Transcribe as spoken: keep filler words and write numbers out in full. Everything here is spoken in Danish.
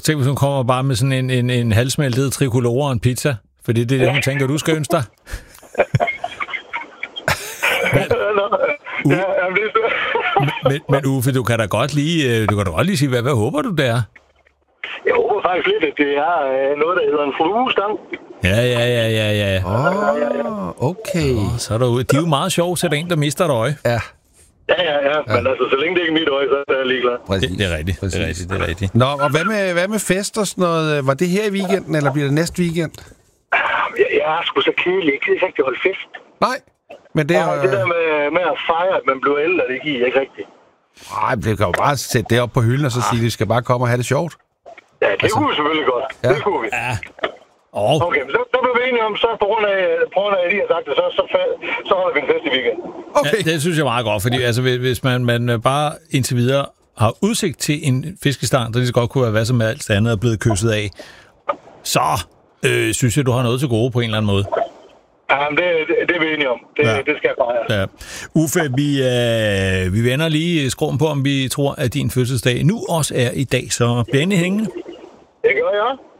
tænk, hvis hun kommer bare med sådan en, en, en halvsmeltet tricolore og en pizza. For det er det, hun tænker, du skal ønske dig. men, ja, jamen, det er men, men Uffe, du kan da godt lige, du kan da godt lige sige, hvad, hvad håber du der? Jeg håber faktisk lidt, at det er noget, der hedder en fluestang. Ja, ja, ja, ja, ja. Åh, oh, okay. Oh, så er der ude. De er jo meget sjove, så der er en, der mister et øje. Ja. Ja, ja, ja, men altså, så længe det ikke er mit øje, så er jeg ligeglad. Det, det er rigtigt, det er rigtigt, det er rigtigt. Nå, og hvad med, hvad med fest og sådan noget? Var det her i weekenden, eller bliver det næste weekend? Jeg, jeg er sgu så kedelig. Jeg kan ikke rigtig holde fest. Nej, men det er... Ja, det der med, med at fejre, at man bliver ældre, det giver jeg ikke rigtigt. Nej, det kan jo bare sætte det op på hylden og så sige, at vi skal bare komme og have det sjovt. Ja, det altså, kunne vi selvfølgelig godt. Ja. Det kunne vi. Ja. Oh. Okay, men så, så blev vi enige om, så på grund af, på grund af at I har sagt det, så, så, så holder vi en fest i weekenden. Okay. Ja, det synes jeg er meget godt, fordi altså, hvis man, man bare indtil videre har udsigt til en fiskestang, der lige så godt kunne være hvad som alt andet er blevet kysset af, så øh, synes jeg, du har noget til gode på en eller anden måde. Jamen, det, det, det er vi enige om. Det, ja. det skal jeg fejre. Ja. Uffe, vi, øh, vi vender lige skrum på, om vi tror, at din fødselsdag nu også er i dag, så bliver endelig hængende. Det gør jeg.